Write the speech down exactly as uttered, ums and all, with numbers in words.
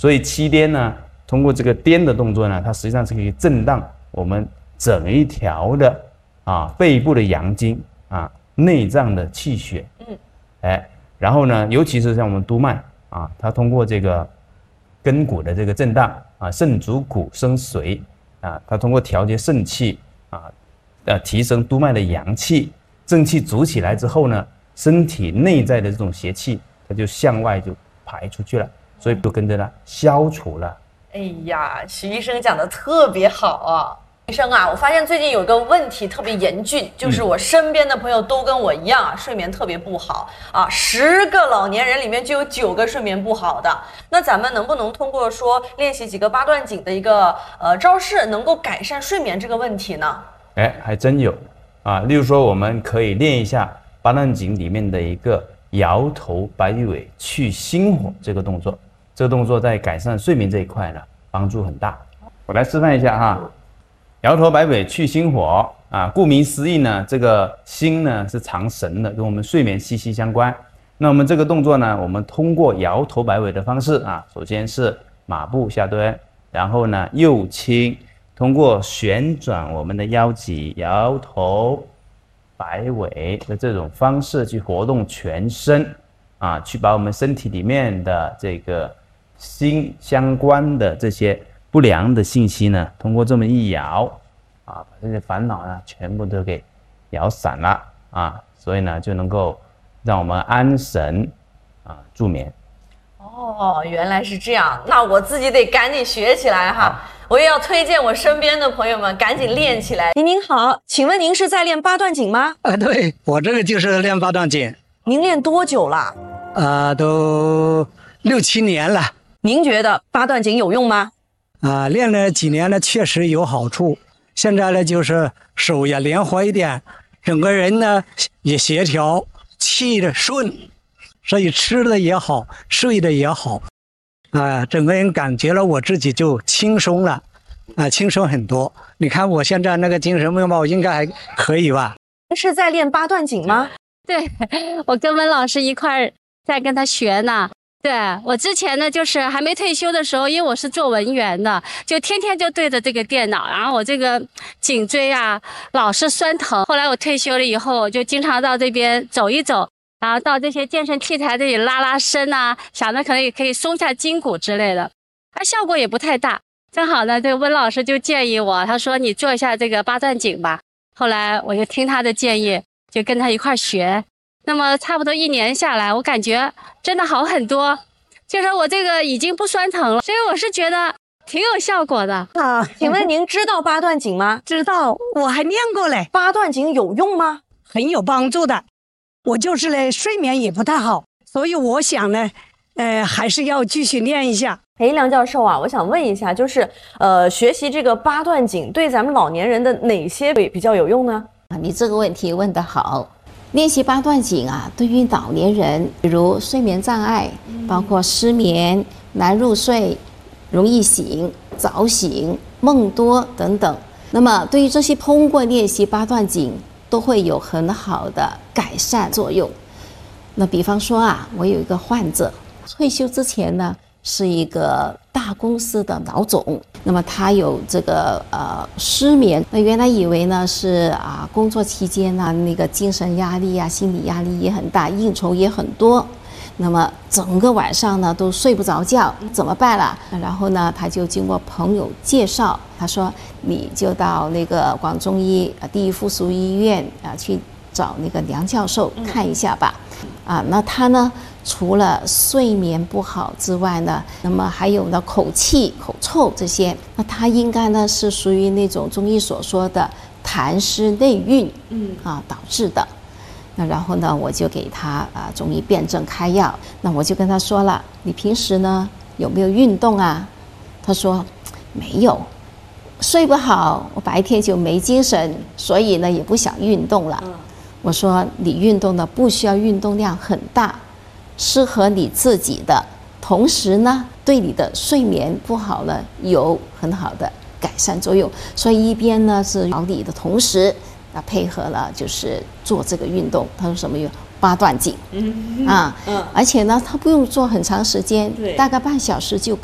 所以七颠呢，通过这个颠的动作呢，它实际上是可以震荡我们整一条的啊背部的阳经啊内脏的气血，嗯，哎，然后呢，尤其是像我们督脉啊，它通过这个根骨的这个震荡啊，肾主骨生髓啊，它通过调节肾气啊，呃，提升督脉的阳气，正气足起来之后呢，身体内在的这种邪气，它就向外就排出去了，所以就跟着呢消除了。 哎呀，徐医生讲的特别好啊！医生啊，我发现最近有一个问题特别严峻，就是我身边的朋友都跟我一样啊，睡眠特别不好啊，十个老年人里面就有九个睡眠不好的。那咱们能不能通过说练习几个八段锦的一个呃招式，能够改善睡眠这个问题呢？ 哎，还真有啊！例如说，我们可以练一下八段锦里面的一个摇头摆尾去心火这个动作，这个动作在改善睡眠这一块呢，帮助很大。我来示范一下哈。摇头摆尾去心火啊，顾名思义呢，这个心呢是藏神的，跟我们睡眠息息相关。那我们这个动作呢，我们通过摇头摆尾的方式啊，首先是马步下蹲，然后呢右倾，通过旋转我们的腰脊，摇头摆尾的这种方式去活动全身啊，去把我们身体里面的这个心相关的这些不良的信息呢，通过这么一摇啊，把这些烦恼呢全部都给摇散了啊，所以呢就能够让我们安神啊助眠。 哦，原来是这样，那我自己得赶紧学起来哈！我也要推荐我身边的朋友们赶紧练起来。您您好，请问您是在练八段锦吗？ 啊，对，我这个就是练八段锦。 您练多久了？ 啊，都六七年了。 您觉得八段锦有用吗？ 啊，练了几年呢，确实有好处。现在呢，就是手也灵活一点，整个人呢也协调，气的顺，所以吃的也好，睡的也好，啊，整个人感觉了我自己就轻松了，啊，轻松很多。你看我现在那个精神面貌应该还可以吧？ 是在练八段锦吗？ 对，我跟温老师一块儿在跟他学呢。对，我之前呢，就是还没退休的时候，因为我是做文员的，就天天就对着这个电脑，然后我这个颈椎啊老是酸疼。后来我退休了以后，我就经常到这边走一走，然后到这些健身器材这里拉拉伸啊，想着可能也可以松下筋骨之类的，它效果也不太大。正好呢，这个温老师就建议我，他说你做一下这个八段锦吧。后来我就听他的建议，就跟他一块学。那么差不多一年下来，我感觉真的好很多，就是我这个已经不酸疼了，所以我是觉得挺有效果的啊。请问您知道八段锦吗？ 知道，我还练过嘞。 八段锦有用吗？ 很有帮助的。我就是呢，睡眠也不太好，所以我想呢，呃，还是要继续练一下。 哎，梁教授啊，我想问一下，就是呃，学习这个八段锦对咱们老年人的哪些比较有用呢？ 啊，你这个问题问得好。练习八段锦啊，对于老年人，比如睡眠障碍，包括失眠、难入睡、容易醒、早醒、梦多等等。那么，对于这些通过练习八段锦，都会有很好的改善作用。那比方说啊，我有一个患者，退休之前呢，是一个大公司的老总，那么他有这个呃失眠，那原来以为呢是啊工作期间呢那个精神压力啊、心理压力也很大，应酬也很多，那么整个晚上呢都睡不着觉，怎么办啦？然后呢他就经过朋友介绍，他说你就到那个广中医第一附属医院啊去找那个梁教授看一下吧。啊，那他呢除了睡眠不好之外呢，那么还有呢口气、口臭这些，那他应该呢是属于那种中医所说的痰湿内蕴，嗯啊导致的。那然后呢，我就给他啊中医辨证开药。那我就跟他说了，你平时呢有没有运动啊？他说没有，睡不好，我白天就没精神，所以呢也不想运动了。我说你运动呢不需要运动量很大，适合你自己的，同时呢对你的睡眠不好呢有很好的改善作用。所以一边呢是调理的同时，啊配合了就是做这个运动。他说什么用八段锦，嗯啊，嗯，而且呢他不用做很长时间，大概半小时就